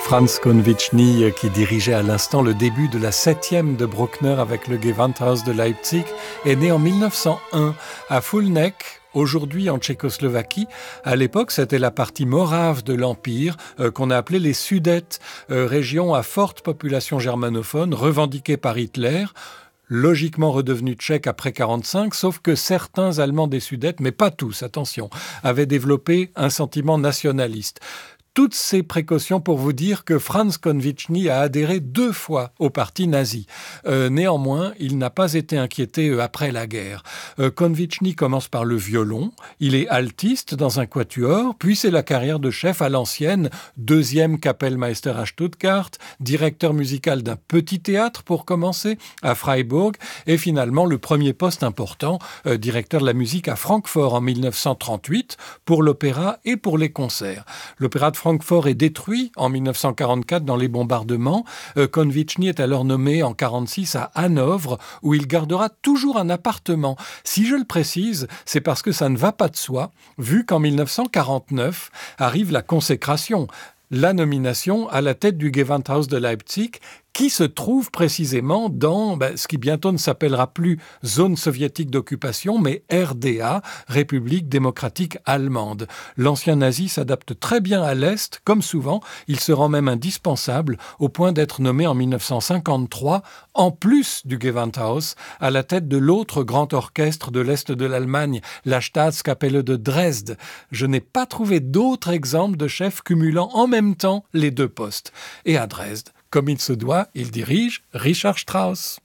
Franz Konviczny, qui dirigeait à l'instant le début de la 7e de Bruckner avec le Gewandhaus de Leipzig, est né en 1901 à Fulnek, aujourd'hui en Tchécoslovaquie. À l'époque, c'était la partie morave de l'Empire qu'on a appelée les Sudètes, région à forte population germanophone, revendiquée par Hitler, logiquement redevenu tchèque après 1945, sauf que certains Allemands des Sudètes, mais pas tous, attention, avaient développé un sentiment nationaliste. Toutes ces précautions pour vous dire que Franz Konviczny a adhéré 2 fois au parti nazi. Néanmoins, il n'a pas été inquiété après la guerre. Konviczny commence par le violon, il est altiste dans un quatuor, puis c'est la carrière de chef à l'ancienne, 2e Kapellmeister à Stuttgart, directeur musical d'un petit théâtre pour commencer, à Freiburg, et finalement le premier poste important, directeur de la musique à Francfort en 1938, pour l'opéra et pour les concerts. L'opéra de Francfort est détruit en 1944 dans les bombardements. Konviczny est alors nommé en 1946 à Hanovre, où il gardera toujours un appartement. Si je le précise, c'est parce que ça ne va pas de soi, vu qu'en 1949 arrive la consécration, la nomination à la tête du Gewandhaus de Leipzig, qui se trouve précisément dans ce qui bientôt ne s'appellera plus zone soviétique d'occupation, mais RDA, République démocratique allemande. L'ancien nazi s'adapte très bien à l'Est, comme souvent, il se rend même indispensable, au point d'être nommé en 1953, en plus du Gewandhaus, à la tête de l'autre grand orchestre de l'Est de l'Allemagne, la Staatskapelle de Dresde. Je n'ai pas trouvé d'autres exemples de chefs cumulant en même temps les 2 postes. Et à Dresde, comme il se doit, il dirige Richard Strauss.